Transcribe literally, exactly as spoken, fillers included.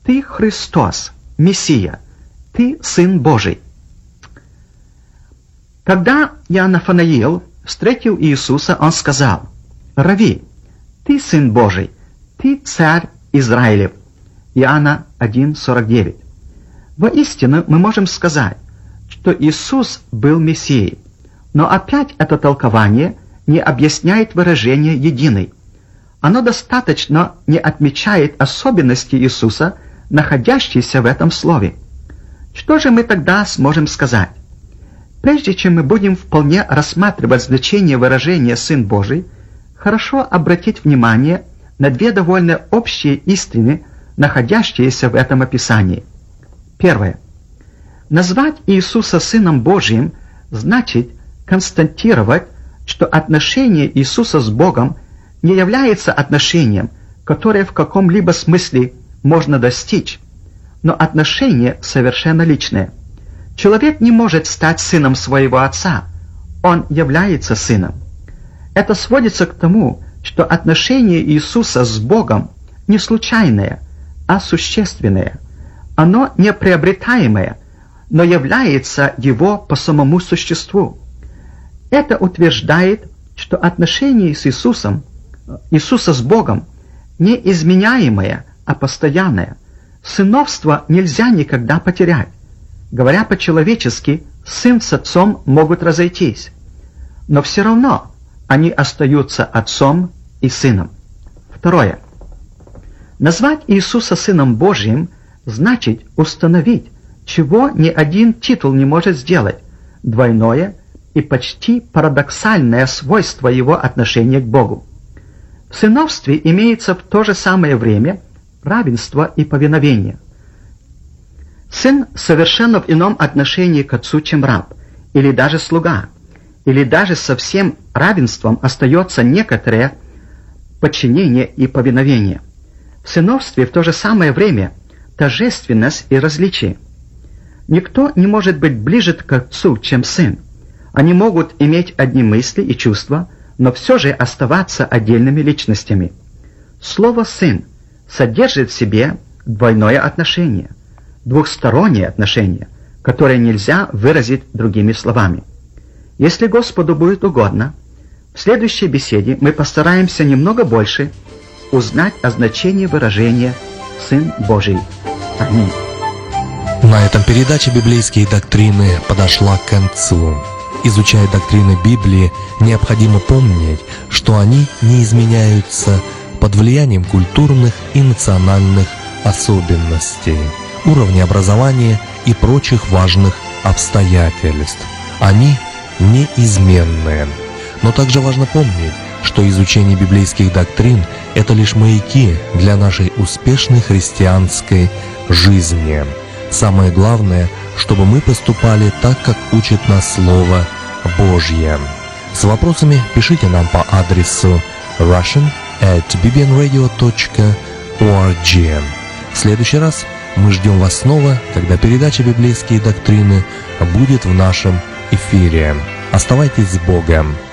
Ты Христос, Мессия, Ты Сын Божий. Когда Иоаннафанаил встретил Иисуса, он сказал: «Рави, Ты Сын Божий, Ты Царь Израилев». Иоанна один сорок девять. Воистину мы можем сказать, что Иисус был Мессией, но опять это толкование не объясняет выражение «единый». Оно достаточно не отмечает особенности Иисуса, находящиеся в этом слове. Что же мы тогда сможем сказать? Прежде чем мы будем вполне рассматривать значение выражения «Сын Божий», хорошо обратить внимание на две довольно общие истины, находящиеся в этом описании. Первое. Назвать Иисуса Сыном Божиим значит констатировать, что отношение Иисуса с Богом не является отношением, которое в каком-либо смысле можно достичь, но отношение совершенно личное. Человек не может стать сыном своего отца, он является сыном. Это сводится к тому, что отношение Иисуса с Богом не случайное, а существенное. Оно не приобретаемое, но является его по самому существу. Это утверждает, что отношение с Иисусом, Иисуса с Богом, не изменяемое, а постоянное. Сыновство нельзя никогда потерять. Говоря по-человечески, сын с отцом могут разойтись, но все равно они остаются отцом и сыном. Второе. Назвать Иисуса Сыном Божьим значит установить, чего ни один титул не может сделать, двойное и почти парадоксальное свойство его отношения к Богу. В сыновстве имеется в то же самое время равенство и повиновение. Сын совершенно в ином отношении к отцу, чем раб, или даже слуга, или даже со всем равенством остается некоторое подчинение и повиновение. В сыновстве в то же самое время тождественность и различие. Никто не может быть ближе к отцу, чем сын. Они могут иметь одни мысли и чувства, но все же оставаться отдельными личностями. Слово «сын» содержит в себе двойное отношение, двухстороннее отношение, которое нельзя выразить другими словами. Если Господу будет угодно, в следующей беседе мы постараемся немного больше узнать о значении выражения «Сын Божий». Аминь. На этом передача «Библейские доктрины» подошла к концу. Изучая доктрины Библии, необходимо помнить, что они не изменяются под влиянием культурных и национальных особенностей, уровня образования и прочих важных обстоятельств. Они неизменны. Но также важно помнить, что изучение библейских доктрин – это лишь маяки для нашей успешной христианской жизни. Самое главное, чтобы мы поступали так, как учит нас Слово Божье. С вопросами пишите нам по адресу russian at bbnradio dot org. В следующий раз мы ждем вас снова, когда передача «Библейские доктрины» будет в нашем эфире. Оставайтесь с Богом!